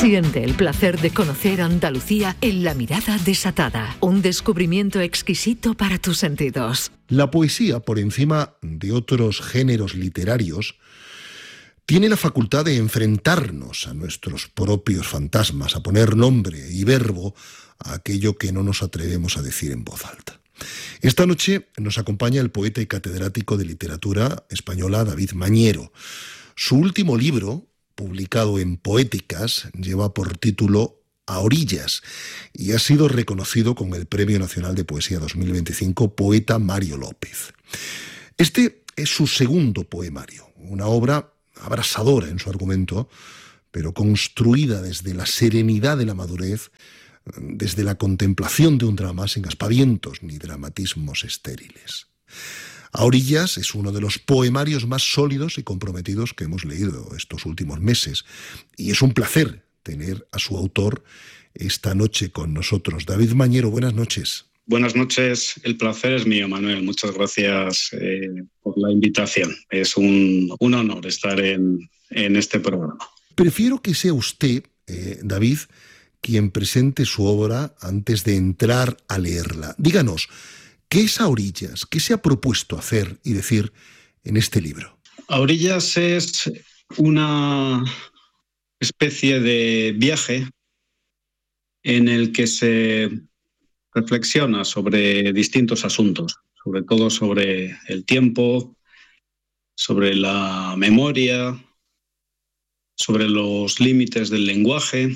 Siente el placer de conocer Andalucía en La Mirada Desatada. Un descubrimiento exquisito para tus sentidos. La poesía, por encima de otros géneros literarios, tiene la facultad de enfrentarnos a nuestros propios fantasmas, a poner nombre y verbo a aquello que no nos atrevemos a decir en voz alta. Esta noche nos acompaña el poeta y catedrático de literatura española David Mañero. Su último libro, publicado en Poéticas, lleva por título A Orillas y ha sido reconocido con el Premio Nacional de Poesía 2025 Poeta Mario López. Este es su segundo poemario, una obra abrasadora en su argumento, pero construida desde la serenidad de la madurez, desde la contemplación de un drama sin aspavientos ni dramatismos estériles. A Orillas es uno de los poemarios más sólidos y comprometidos que hemos leído estos últimos meses, y es un placer tener a su autor esta noche con nosotros. David Mañero, buenas noches. Buenas noches, el placer es mío, Manuel. Muchas gracias por la invitación. Es un honor estar en este programa. Prefiero que sea usted, David, quien presente su obra antes de entrar a leerla. Díganos, ¿qué es A Orillas? ¿Qué se ha propuesto hacer y decir en este libro? A Orillas es una especie de viaje en el que se reflexiona sobre distintos asuntos, sobre todo sobre el tiempo, sobre la memoria, sobre los límites del lenguaje.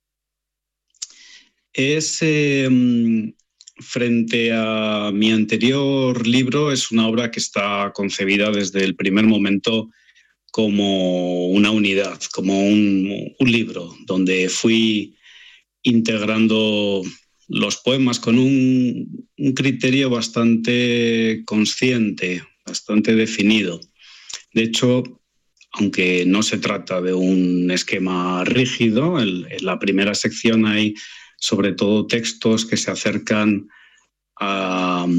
Es, frente a mi anterior libro, es una obra que está concebida desde el primer momento como una unidad, como un libro, donde fui integrando los poemas con un criterio bastante consciente, bastante definido. De hecho, aunque no se trata de un esquema rígido, en la primera sección hay sobre todo textos que se acercan a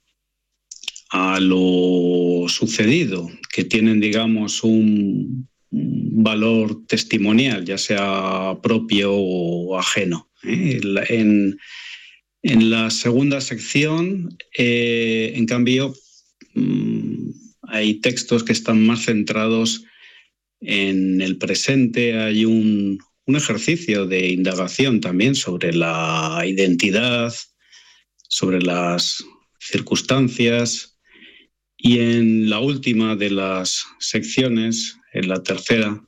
lo sucedido, que tienen, digamos, un valor testimonial, ya sea propio o ajeno. En la segunda sección, en cambio, hay textos que están más centrados en el presente. Hay un ejercicio de indagación también sobre la identidad, sobre las circunstancias. Y en la última de las secciones, en la tercera,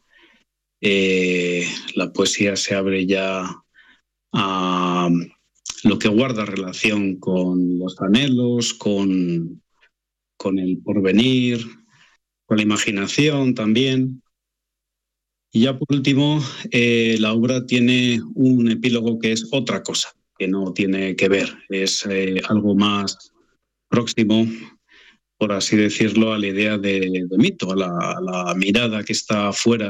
la poesía se abre ya a lo que guarda relación con los anhelos, con el porvenir, con la imaginación también. Y ya por último, la obra tiene un epílogo que es otra cosa, que no tiene que ver, es algo más próximo, por así decirlo, a la idea de mito, a la mirada que está fuera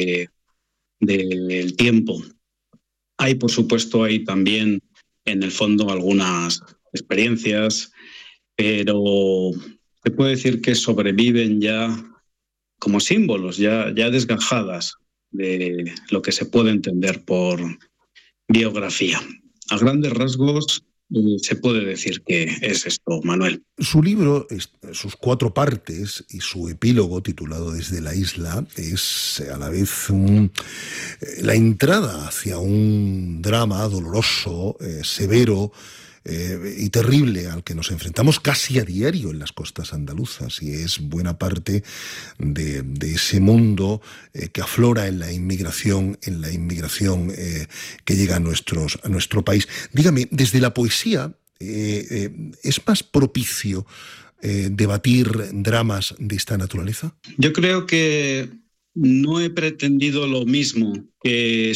del tiempo. Hay, por supuesto, hay también en el fondo algunas experiencias, pero se puede decir que sobreviven ya como símbolos, ya desgajadas de lo que se puede entender por biografía. A grandes rasgos, se puede decir que es esto, Manuel. Su libro, sus 4 partes y su epílogo titulado Desde la isla es a la vez la entrada hacia un drama doloroso, severo y terrible al que nos enfrentamos casi a diario en las costas andaluzas, y es buena parte de ese mundo que aflora en la inmigración que llega a nuestro país. Dígame, desde la poesía, ¿es más propicio debatir dramas de esta naturaleza? Yo creo que no he pretendido lo mismo que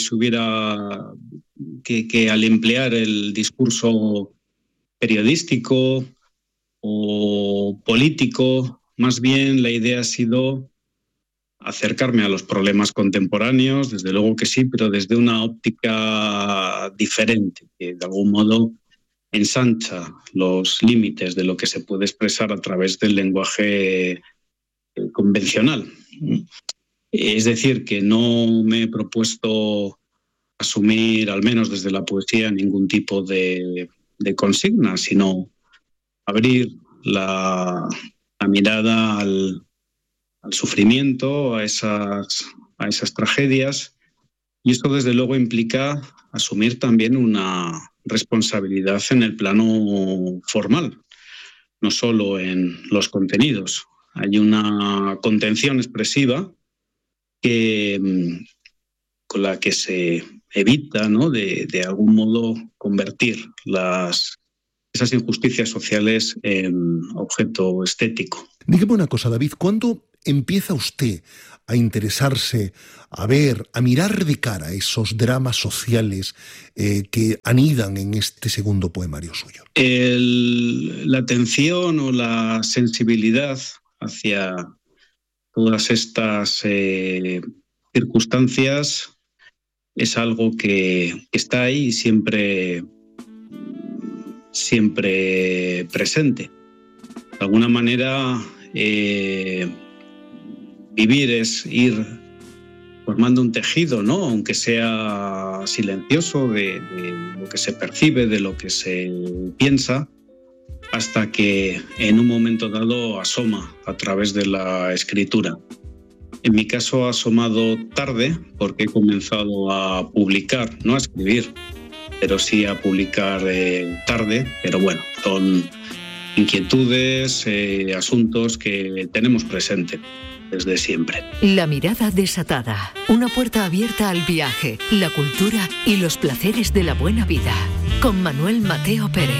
al emplear el discurso periodístico o político. Más bien la idea ha sido acercarme a los problemas contemporáneos, desde luego que sí, pero desde una óptica diferente, que de algún modo ensancha los límites de lo que se puede expresar a través del lenguaje convencional. Es decir, que no me he propuesto asumir, al menos desde la poesía, ningún tipo de consigna, sino abrir la mirada al sufrimiento, a esas tragedias. Y esto, desde luego, implica asumir también una responsabilidad en el plano formal, no solo en los contenidos. Hay una contención expresiva con la que se evita, ¿no?, de algún modo convertir esas injusticias sociales en objeto estético. Dígame una cosa, David, ¿cuándo empieza usted a interesarse, a ver, a mirar de cara esos dramas sociales que anidan en este segundo poemario suyo? La atención o la sensibilidad hacia todas estas circunstancias es algo que está ahí siempre presente. De alguna manera, vivir es ir formando un tejido, ¿no?, aunque sea silencioso, de lo que se percibe, de lo que se piensa, hasta que en un momento dado asoma a través de la escritura. En mi caso ha asomado tarde, porque he comenzado a publicar, no a escribir, pero sí a publicar tarde. Pero bueno, son inquietudes, asuntos que tenemos presente desde siempre. La mirada desatada. Una puerta abierta al viaje, la cultura y los placeres de la buena vida. Con Manuel Mateo Pérez.